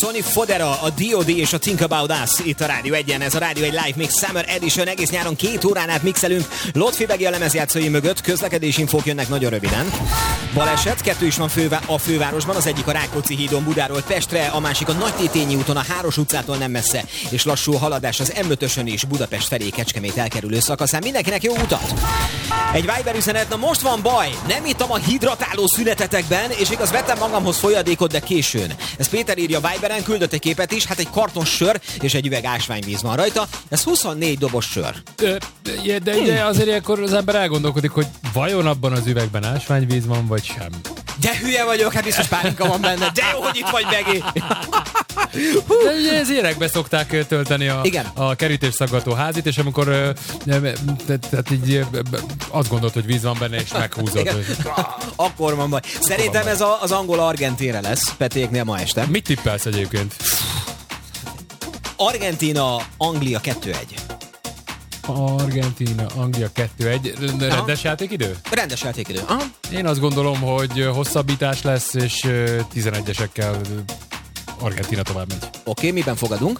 Sonny Fodera, a D.O.D. és a Think About Us itt a Rádió 1-en. Ez a Rádió 1 Live Mix Summer Edition. Egész nyáron 2 órán át mixelünk Lotfi Begi a lemezjátszói mögött. Közlekedési infók jönnek nagyon röviden. Baleset, 2 is van a fővárosban, az egyik a Rákóczi hídon Budáról Pestre, a másik a Nagytétényi úton a Háros utcától nem messze, és lassú haladás az M5-ösön is Budapest felé Kecskemét elkerülő szakaszán. Mindenkinek jó utat! Egy Viber üzenet, na most van baj, nem ittam a hidratáló szünetetekben, és igaz vettem magamhoz folyadékot, de későn. Ez Péter írja Viberen, küldött egy képet is, hát egy kartons sör és egy üveg ásványvíz van rajta, ez 24 dobos sör. De azért ilyenkor az ember elgondolkodik, hogy vajon abban az üvegben ásványvíz van, vagy sem. De hülye vagyok, hát biztos pálinka van benne, de jó, hogy itt vagy, Begi! De ugye ez ilyenekbe szokták tölteni a kerítésszaggató házit, és amikor tehát így azt gondolt, hogy víz van benne, és meghúzott. Akkor van baj. Szerintem ez az angol-argentinre lesz Petéknél ma este. Mit tippelsz egyébként? Argentína, Anglia 2-1. Argentína, Anglia 2-1. Rendes játékidő? Rendes játékidő. Aha. Én azt gondolom, hogy hosszabbítás lesz, és 11-esekkel Argentína tovább megy. Oké, miben fogadunk?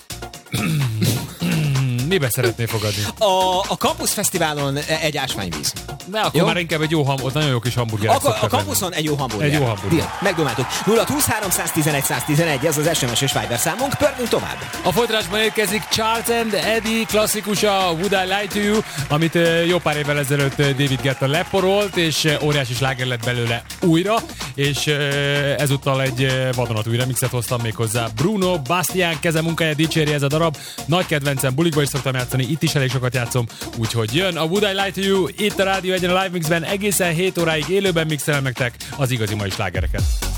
Miben szeretnél fogadni? A Campus Fesztiválon egy ásványvíz. De akkor jó? Már inkább egy jó ott nagyon jó kis hamburgerek a Campuson egy jó hamburger. Egy jó hamburger. Megdomáltuk. 0-20-311-111, ez az SMS és Viber számunk, pörgünk tovább. A folytatásban érkezik Charles and Eddie klasszikusa, Would I Lie to You, amit jó pár évvel ezelőtt David Guetta leporolt, és óriási sláger lett belőle újra, és ezúttal egy vadonatúj remixet hoztam még hozzá. Bruno Bastian kezemunkája dicséri ez a darab. Nagy kedvencem, bulikba is szoktam játszani, itt is elég sokat játszom, úgyhogy jön a Would I Lie to You, itt a Rádió 1-en a Live Mixben, egészen 7 óráig élőben mixelem nektek az igazi mai slágereket.